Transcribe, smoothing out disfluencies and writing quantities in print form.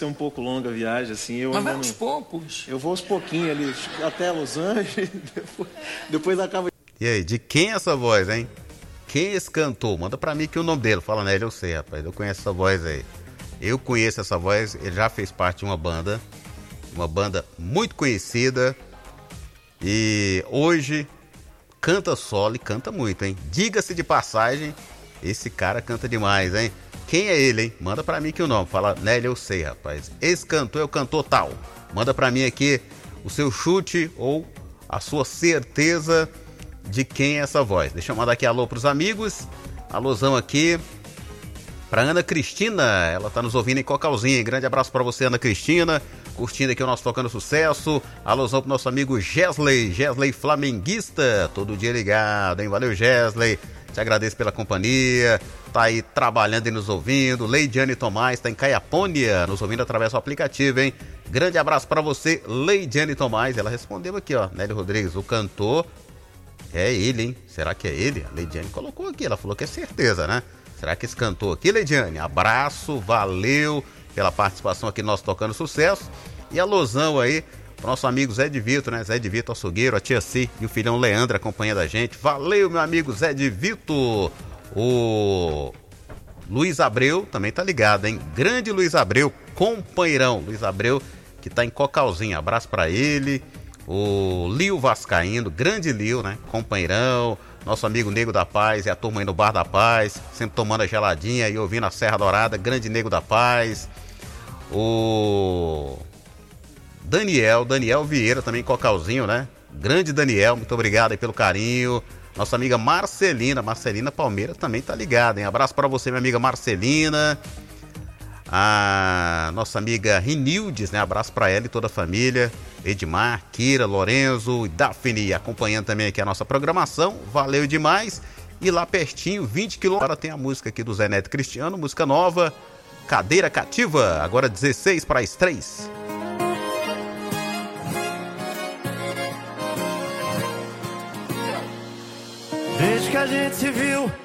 ser um pouco longa a viagem, assim. Mas vai aos poucos. Eu vou aos pouquinhos ali, até Los Angeles, depois acaba... E aí, de quem é essa voz, hein? Quem é esse cantor? Manda pra mim que o nome dele. Fala nele, eu sei, rapaz. Eu conheço essa voz aí. Eu conheço essa voz, ele já fez parte de uma banda muito conhecida. E hoje canta solo e canta muito, hein? Diga-se de passagem, esse cara canta demais, hein? Quem é ele, hein? Manda pra mim que o nome. Fala, Nélio, eu sei, rapaz. Esse cantor é o cantor tal. Manda pra mim aqui o seu chute ou a sua certeza de quem é essa voz. Deixa eu mandar aqui alô pros amigos. Alôzão aqui pra Ana Cristina. Ela tá nos ouvindo em Cocalzinho. Grande abraço pra você, Ana Cristina. Curtindo aqui o nosso Tocando Sucesso. Alôzão pro nosso amigo Gesley flamenguista. Todo dia ligado, hein? Valeu, Gesley. Te agradeço pela companhia. Tá aí trabalhando e nos ouvindo. Leidiane Tomás tá em Caiapônia, nos ouvindo através do aplicativo, hein? Grande abraço pra você, Leidiane Tomás. Ela respondeu aqui, ó. Nélio Rodrigues, o cantor é ele, hein? Será que é ele? A Leidiane colocou aqui, ela falou que é certeza, né? Será que esse cantor aqui, Leidiane? Abraço, valeu pela participação aqui no nosso Tocando Sucesso. E a alusão aí pro nosso amigo Zé de Vito, né? Zé de Vito, açougueiro, a tia Si e o filhão Leandro acompanhando a gente. Valeu, meu amigo Zé de Vito. O Luiz Abreu também tá ligado, hein? Grande Luiz Abreu, companheirão. Luiz Abreu que tá em Cocalzinho. Abraço pra ele. O Lio Vascaíno, grande Lio, né? Companheirão. Nosso amigo Nego da Paz e a turma aí no Bar da Paz, sempre tomando a geladinha e ouvindo a Serra Dourada. Grande Nego da Paz. O Daniel Vieira também em Cocalzinho, né? Grande Daniel, muito obrigado aí pelo carinho. Nossa amiga Marcelina Palmeira também tá ligada, hein? Abraço para você, minha amiga Marcelina. A nossa amiga Rinildes, né? Abraço para ela e toda a família. Edmar, Kira, Lorenzo e Daphne acompanhando também aqui a nossa programação. Valeu demais. E lá pertinho, 20 quilômetros, agora tem a música aqui do Zé Neto Cristiano, música nova, Cadeira Cativa, agora 16 para as 3. Desde que a gente se viu,